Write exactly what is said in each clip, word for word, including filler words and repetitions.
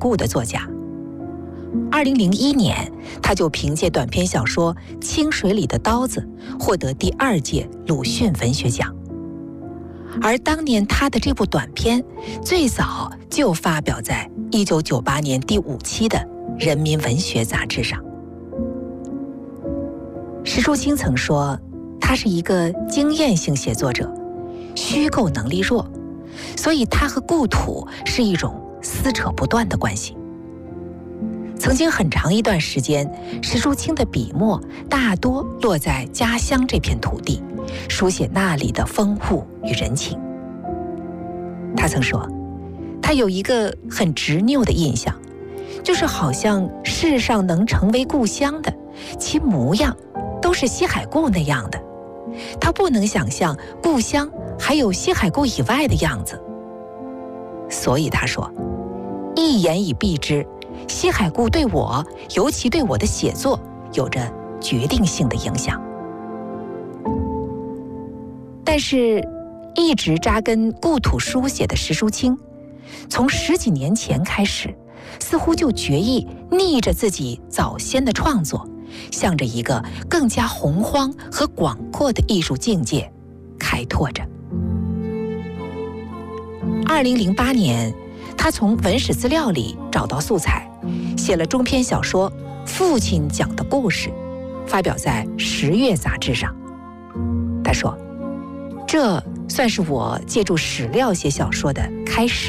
固的作家。二零零一年，他就凭借短篇小说《清水里的刀子》获得第二届鲁迅文学奖。而当年他的这部短篇，最早就发表在一九九八年第五期的《人民文学》杂志上。石树清曾说，他是一个经验性写作者，虚构能力弱，所以他和故土是一种撕扯不断的关系。曾经很长一段时间，石树清的笔墨大多落在家乡这片土地，书写那里的风物与人情。他曾说，他有一个很执拗的印象，就是好像世上能成为故乡的，其模样都是西海固那样的。他不能想象故乡还有西海固以外的样子。所以他说，一言以蔽之，西海固对我，尤其对我的写作，有着决定性的影响。但是一直扎根故土书写的石树清，从十几年前开始，似乎就决意逆着自己早先的创作，向着一个更加洪荒和广阔的艺术境界开拓着。二零零八年，他从文史资料里找到素材，写了中篇小说《父亲讲的故事》，发表在《十月》杂志上。他说，这算是我借助史料写小说的开始。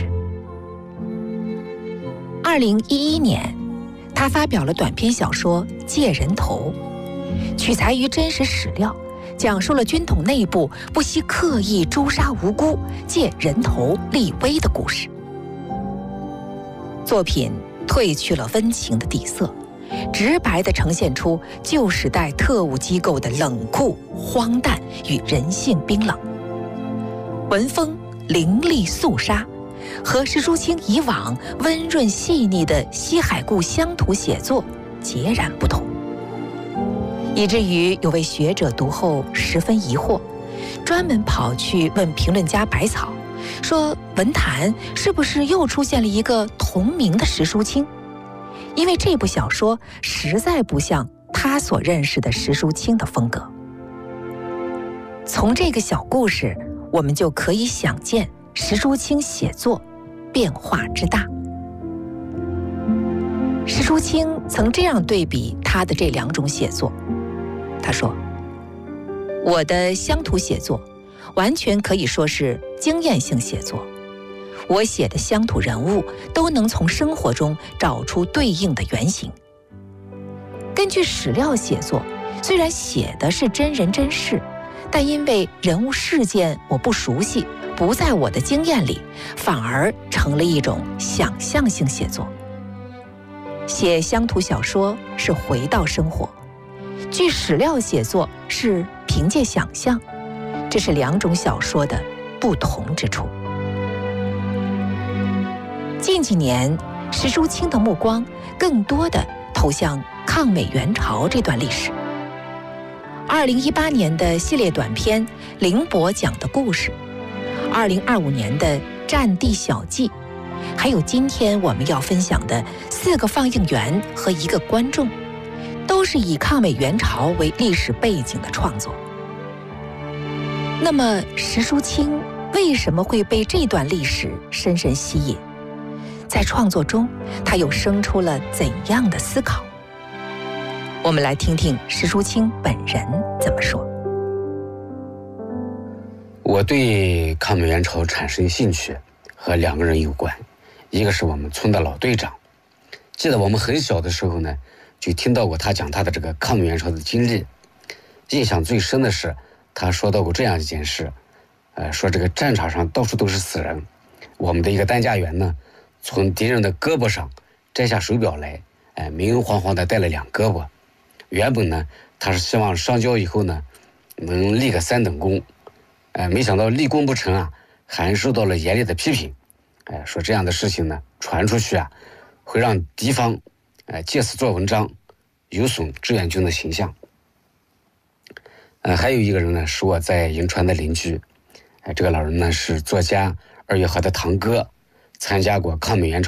二零一一年，他发表了短篇小说《借人头》，取材于真实史料，讲述了军统内部不惜刻意诛杀无辜、借人头立威的故事。作品褪去了温情的底色，直白地呈现出旧时代特务机构的冷酷、荒诞与人性冰冷。文风凌厉肃杀，和石树清以往温润细腻的西海固乡土写作截然不同，以至于有位学者读后十分疑惑，专门跑去问评论家百草，说文坛是不是又出现了一个同名的石树清？因为这部小说实在不像他所认识的石树清的风格。从这个小故事，我们就可以想见石树清写作变化之大。石树清曾这样对比他的这两种写作，他说，我的乡土写作完全可以说是经验性写作，我写的乡土人物都能从生活中找出对应的原型。根据史料写作，虽然写的是真人真事，但因为人物事件我不熟悉，不在我的经验里，反而成了一种想象性写作。写乡土小说是回到生活，据史料写作是凭借想象，这是两种小说的不同之处。近几年，石树清的目光更多地投向抗美援朝这段历史。二零一八年的系列短篇《凌波讲的故事》，二零二五年的《战地小记》，还有今天我们要分享的四个放映员和一个观众，都是以抗美援朝为历史背景的创作。那么石树清为什么会被这段历史深深吸引？在创作中，他又生出了怎样的思考？我们来听听石树清本人怎么说。 我对抗美援朝产生兴趣和两个人有关，一个是我们村的老队长，记得我们很小的时候呢，就听到过他讲他的这个抗美援朝的经历。印象最深的是他说到过这样一件事，呃，说这个战场上到处都是死人，我们的一个担架员呢，从敌人的胳膊上摘下手表来，哎，明晃晃的戴了两胳膊。原本呢，他是希望上交以后呢，能立个三等功，哎，没想到立功不成啊，还受到了严厉的批评，哎，说这样的事情呢传出去啊，会让敌方，哎，借此做文章，有损志愿军的形象。呃，还有一个人呢，是我在银川的邻居，哎，这个老人呢是作家二月河的堂哥，参加过抗美援朝，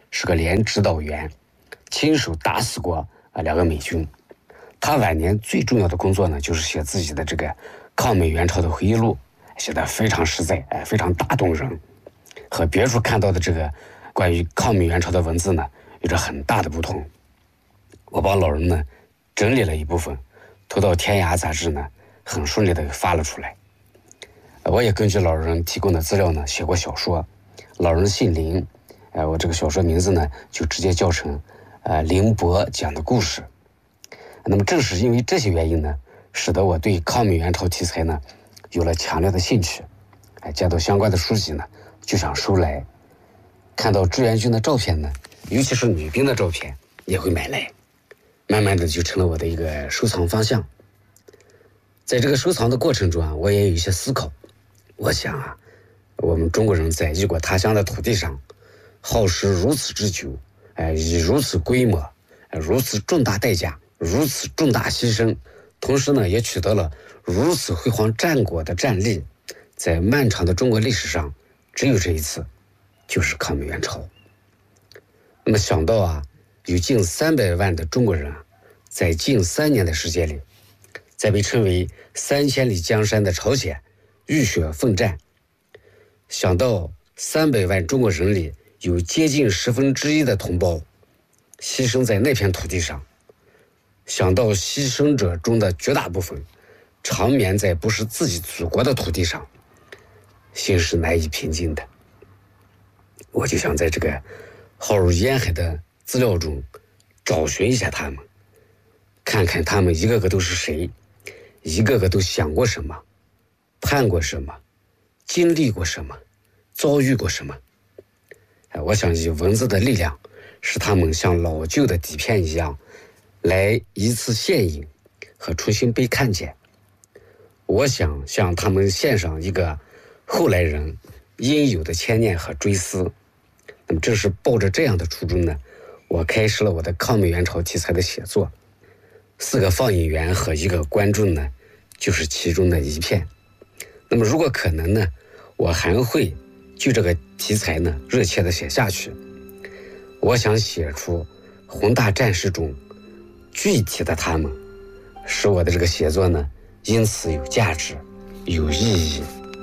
是个连指导员，亲手打死过啊两个美军。他晚年最重要的工作呢，就是写自己的这个抗美援朝的回忆录，写得非常实在，哎，非常打动人，和别处看到的这个关于抗美援朝的文字呢，有着很大的不同。我帮老人呢整理了一部分，投到天涯杂志呢，很顺利的发了出来。我也根据老人提供的资料呢，写过小说。老人姓林，呃，我这个小说名字呢，就直接叫成呃林伯讲的故事。那么正是因为这些原因呢，使得我对抗美援朝题材呢有了强烈的兴趣。哎，见到相关的书籍呢，就想收来。看到志愿军的照片呢，尤其是女兵的照片，也会买来。慢慢的就成了我的一个收藏方向。在这个收藏的过程中啊，我也有一些思考。我想啊，我们中国人在异国他乡的土地上，耗时如此之久，哎，以如此规模，哎，如此重大代价，如此重大牺牲，同时呢，也取得了如此辉煌战果的战例，在漫长的中国历史上，只有这一次，就是抗美援朝。那么想到啊，有近三百万的中国人啊，在近三年的时间里，在被称为三千里江山的朝鲜浴血奋战。想到三百万中国人里有接近十分之一的同胞牺牲在那片土地上，想到牺牲者中的绝大部分长眠在不是自己祖国的土地上，心是难以平静的。我就想在这个浩如烟海的资料中找寻一下他们，看看他们一个个都是谁，一个个都想过什么，盼过什么，经历过什么，遭遇过什么。我想以文字的力量，使他们像老旧的底片一样，来一次现影和重新被看见。我想向他们献上一个后来人应有的牵念和追思。那么正是抱着这样的初衷呢，我开始了我的抗美援朝题材的写作。四个放映员和一个观众呢，就是其中的一片。那么如果可能呢，我还会就这个题材呢热切的写下去。我想写出宏大战事中具体的他们，使我的这个写作呢因此有价值，有意义。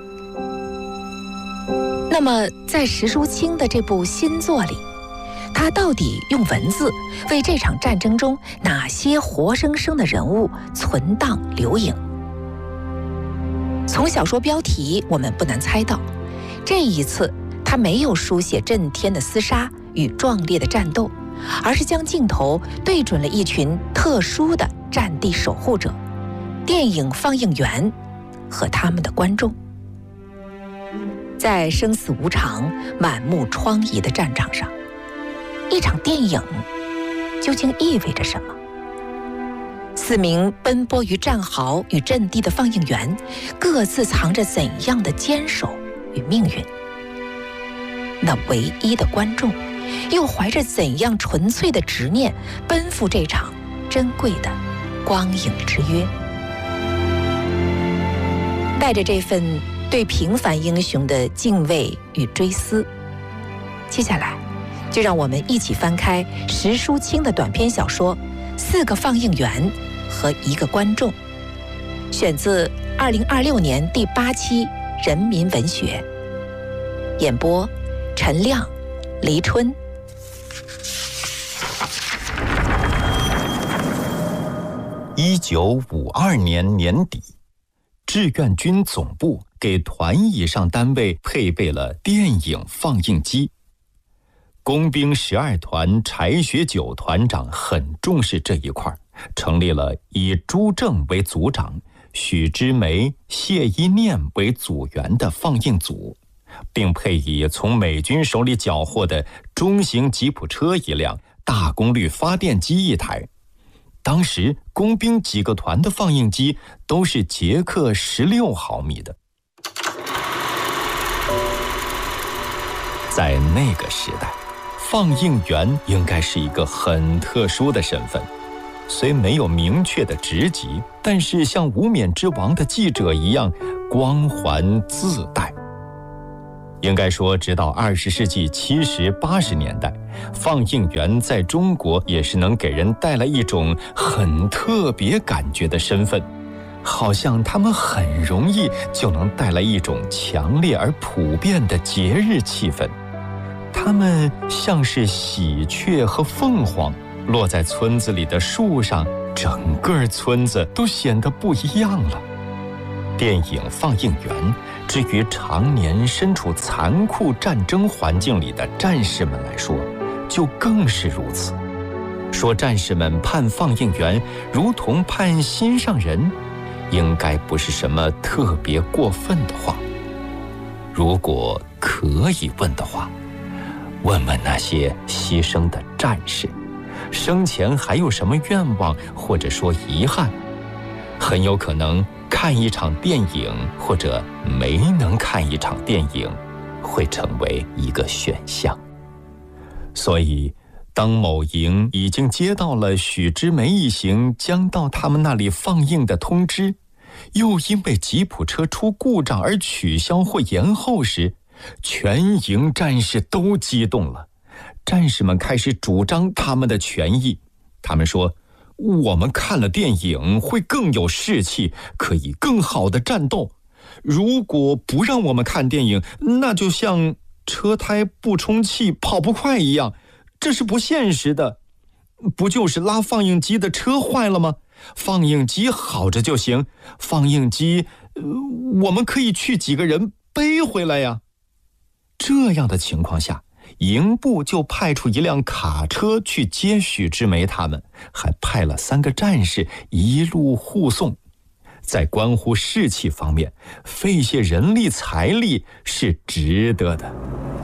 那么在石淑清的这部新作里，他到底用文字为这场战争中哪些活生生的人物存档留影？从小说标题我们不难猜到，这一次他没有书写震天的厮杀与壮烈的战斗，而是将镜头对准了一群特殊的战地守护者——电影放映员和他们的观众。在生死无常、满目疮痍的战场上，一场电影究竟意味着什么？四名奔波于战壕与阵地的放映员，各自藏着怎样的坚守与命运？那唯一的观众，又怀着怎样纯粹的执念，奔赴这场珍贵的光影之约？带着这份对平凡英雄的敬畏与追思，接下来就让我们一起翻开石淑清的短篇小说《四个放映员和一个观众》，选自二零二六年第八期《人民文学》，演播陈亮、黎春。 一九五二年年底，志愿军总部给团以上单位配备了电影放映机。工兵十二团柴学久团长很重视这一块，成立了以朱正为组长、许之梅、谢一念为组员的放映组，并配以从美军手里缴获的中型吉普车一辆、大功率发电机一台。当时工兵几个团的放映机都是捷克十六毫米的。在那个时代，放映员应该是一个很特殊的身份，虽没有明确的职级，但是像无冕之王的记者一样光环自带。 应该说，直到二十世纪七十、八十年代，放映员在中国也是能给人带来一种很特别感觉的身份，好像他们很容易就能带来一种强烈而普遍的节日气氛。他们像是喜鹊和凤凰，落在村子里的树上，整个村子都显得不一样了。电影放映员至于常年身处残酷战争环境里的战士们来说，就更是如此。说战士们盼放映员如同盼心上人，应该不是什么特别过分的话。如果可以问的话，问问那些牺牲的战士，生前还有什么愿望或者说遗憾？很有可能看一场电影或者没能看一场电影会成为一个选项。所以当某营已经接到了许之梅一行将到他们那里放映的通知，又因为吉普车出故障而取消或延后时，全营战士都激动了。战士们开始主张他们的权益。他们说，我们看了电影会更有士气，可以更好的战斗。如果不让我们看电影，那就像车胎不充气跑不快一样，这是不现实的。不就是拉放映机的车坏了吗？放映机好着就行，放映机、呃、我们可以去几个人背回来呀。这样的情况下，营部就派出一辆卡车去接许之梅他们，还派了三个战士一路护送。在关乎士气方面，费些人力财力是值得的。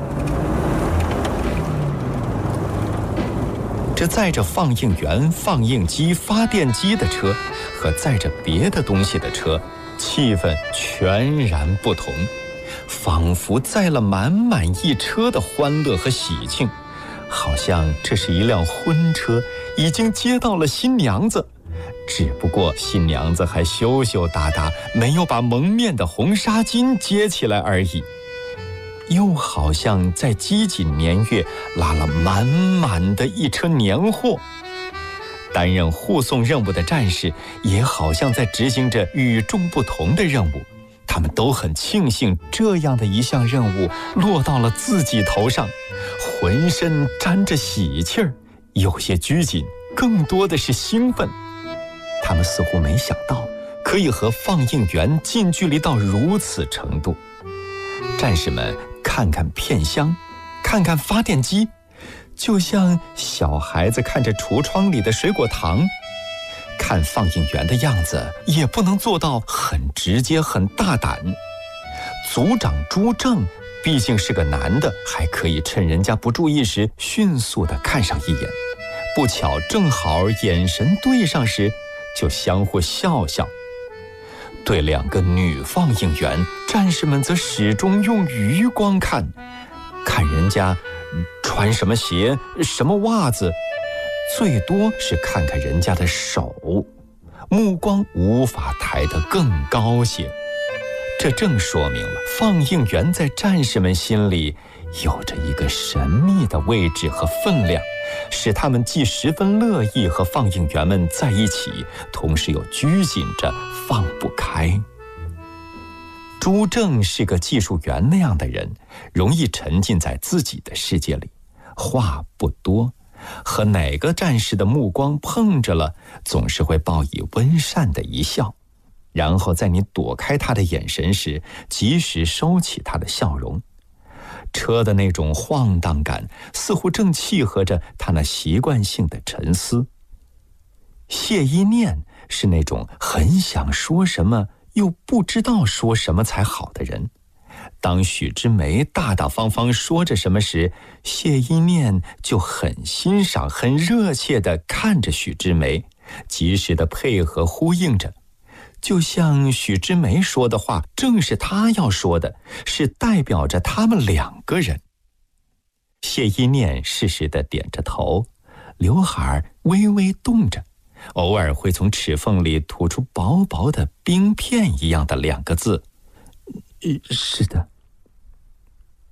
这载着放映员、放映机、发电机的车和载着别的东西的车，气氛全然不同，仿佛载了满满一车的欢乐和喜庆，好像这是一辆婚车，已经接到了新娘子，只不过新娘子还羞羞答答，没有把蒙面的红纱巾接起来而已。又好像在积锦年月拉了满满的一车年货。担任护送任务的战士也好像在执行着与众不同的任务，他们都很庆幸这样的一项任务落到了自己头上，浑身沾着喜气儿，有些拘谨，更多的是兴奋。他们似乎没想到可以和放映员近距离到如此程度。战士们看看片箱，看看发电机，就像小孩子看着橱窗里的水果糖。看放映员的样子也不能做到很直接很大胆。组长朱正毕竟是个男的，还可以趁人家不注意时迅速地看上一眼，不巧正好眼神对上时就相互笑笑。对两个女放映员，战士们则始终用余光看，看人家穿什么鞋、什么袜子，最多是看看人家的手，目光无法抬得更高些。这正说明了放映员在战士们心里有着一个神秘的位置和分量，使他们既十分乐意和放映员们在一起，同时又拘谨着放不开。朱正是个技术员那样的人，容易沉浸在自己的世界里，话不多，和哪个战士的目光碰着了，总是会报以温善的一笑，然后在你躲开他的眼神时及时收起他的笑容。车的那种晃荡感似乎正契合着他那习惯性的沉思。谢一念是那种很想说什么又不知道说什么才好的人。当许之梅大大方方说着什么时，谢一念就很欣赏很热切地看着许之梅，及时地配合呼应着，就像许之梅说的话正是他要说的，是代表着他们两个人。谢一念适时地点着头，刘海微微动着，偶尔会从齿缝里吐出薄薄的冰片一样的两个字，是的。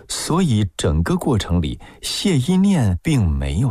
所以整个过程里，谢一念并没有